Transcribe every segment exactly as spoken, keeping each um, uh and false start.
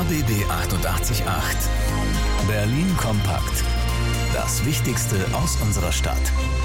R B B achtundachtzig Komma acht. Berlin kompakt. Das Wichtigste aus unserer Stadt.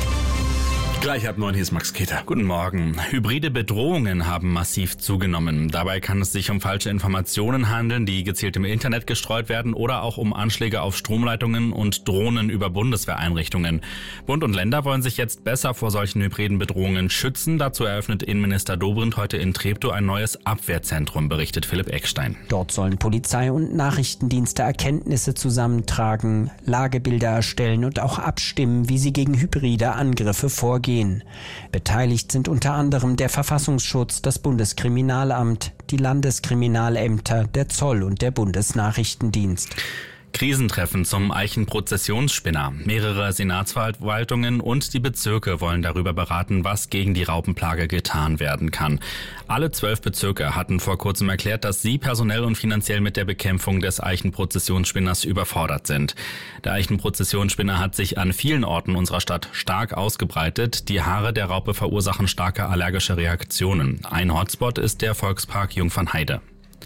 Gleich ab neun, hier ist Max Keter. Guten Morgen. Hybride Bedrohungen haben massiv zugenommen. Dabei kann es sich um falsche Informationen handeln, die gezielt im Internet gestreut werden, oder auch um Anschläge auf Stromleitungen und Drohnen über Bundeswehreinrichtungen. Bund und Länder wollen sich jetzt besser vor solchen hybriden Bedrohungen schützen. Dazu eröffnet Innenminister Dobrindt heute in Treptow ein neues Abwehrzentrum, berichtet Philipp Eckstein. Dort sollen Polizei und Nachrichtendienste Erkenntnisse zusammentragen, Lagebilder erstellen und auch abstimmen, wie sie gegen hybride Angriffe vorgehen. Beteiligt sind unter anderem der Verfassungsschutz, das Bundeskriminalamt, die Landeskriminalämter, der Zoll und der Bundesnachrichtendienst. Krisentreffen zum Eichenprozessionsspinner. Mehrere Senatsverwaltungen und die Bezirke wollen darüber beraten, was gegen die Raupenplage getan werden kann. Alle zwölf Bezirke hatten vor kurzem erklärt, dass sie personell und finanziell mit der Bekämpfung des Eichenprozessionsspinners überfordert sind. Der Eichenprozessionsspinner hat sich an vielen Orten unserer Stadt stark ausgebreitet. Die Haare der Raupe verursachen starke allergische Reaktionen. Ein Hotspot ist der Volkspark Jungfernheide.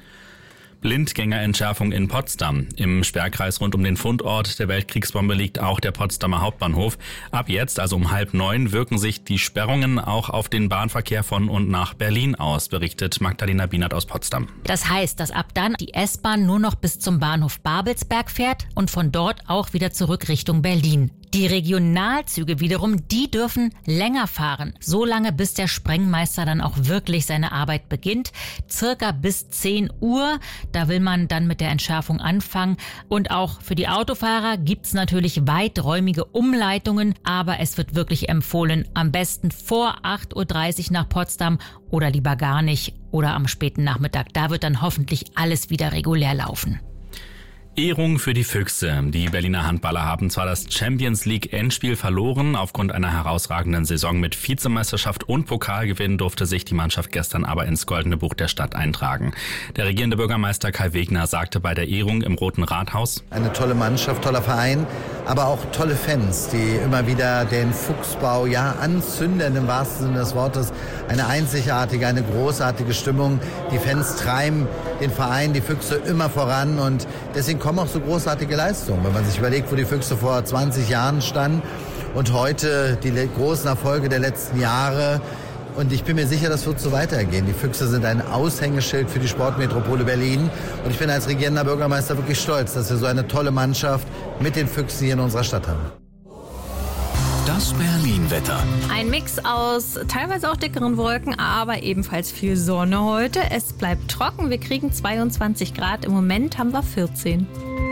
Blindgängerentschärfung in Potsdam. Im Sperrkreis rund um den Fundort der Weltkriegsbombe liegt auch der Potsdamer Hauptbahnhof. Ab jetzt, also um halb neun, wirken sich die Sperrungen auch auf den Bahnverkehr von und nach Berlin aus, berichtet Magdalena Bienert aus Potsdam. Das heißt, dass ab dann die S-Bahn nur noch bis zum Bahnhof Babelsberg fährt und von dort auch wieder zurück Richtung Berlin. Die Regionalzüge wiederum, die dürfen länger fahren, so lange bis der Sprengmeister dann auch wirklich seine Arbeit beginnt, circa bis zehn Uhr. Da will man dann mit der Entschärfung anfangen. Und auch für die Autofahrer gibt's natürlich weiträumige Umleitungen, aber es wird wirklich empfohlen, am besten vor acht Uhr dreißig nach Potsdam oder lieber gar nicht oder am späten Nachmittag. Da wird dann hoffentlich alles wieder regulär laufen. Ehrung für die Füchse. Die Berliner Handballer haben zwar das Champions-League-Endspiel verloren, aufgrund einer herausragenden Saison mit Vizemeisterschaft und Pokalgewinn durfte sich die Mannschaft gestern aber ins Goldene Buch der Stadt eintragen. Der regierende Bürgermeister Kai Wegner sagte bei der Ehrung im Roten Rathaus: Eine tolle Mannschaft, toller Verein, aber auch tolle Fans, die immer wieder den Fuchsbau ja anzünden im wahrsten Sinne des Wortes. Eine einzigartige, eine großartige Stimmung. Die Fans treiben den Verein, die Füchse immer voran und deswegen kommen auch so großartige Leistungen. Wenn man sich überlegt, wo die Füchse vor zwanzig Jahren standen und heute die großen Erfolge der letzten Jahre. Und ich bin mir sicher, das wird so weitergehen. Die Füchse sind ein Aushängeschild für die Sportmetropole Berlin. Und ich bin als regierender Bürgermeister wirklich stolz, dass wir so eine tolle Mannschaft mit den Füchsen hier in unserer Stadt haben. Das Berlin-Wetter. Ein Mix aus teilweise auch dickeren Wolken, aber ebenfalls viel Sonne heute. Es bleibt trocken, wir kriegen zweiundzwanzig Grad, im Moment haben wir vierzehn.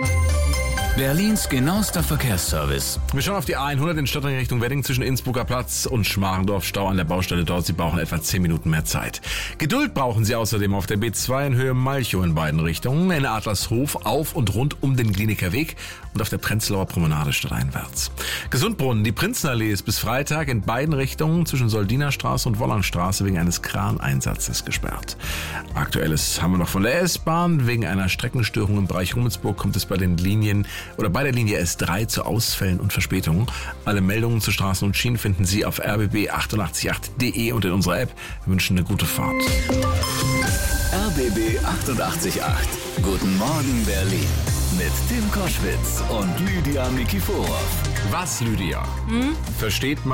Berlins genauester Verkehrsservice. Wir schauen auf die A hundert in Stadtring Richtung Wedding zwischen Innsbrucker Platz und Schmarendorf. Stau an der Baustelle dort. Sie brauchen etwa zehn Minuten mehr Zeit. Geduld brauchen Sie außerdem auf der B zwei in Höhe Malchow in beiden Richtungen, in Adlershof auf und rund um den Kliniker Weg und auf der Prenzlauer Promenade stadteinwärts. Gesundbrunnen, die Prinzenallee ist bis Freitag in beiden Richtungen zwischen Soldinerstraße und Wollangstraße wegen eines Kraneinsatzes gesperrt. Aktuelles haben wir noch von der S-Bahn. Wegen einer Streckenstörung im Bereich Rummelsburg kommt es bei den Linien oder bei der Linie S drei zu Ausfällen und Verspätungen. Alle Meldungen zu Straßen und Schienen finden Sie auf r b b achtundachtzig Komma acht punkt de und in unserer App. Wir wünschen eine gute Fahrt. R B B achtundachtzig Komma acht. Guten Morgen Berlin. Mit Tim Koschwitz und Lydia Nikiforov. Was, Lydia? Hm? Versteht man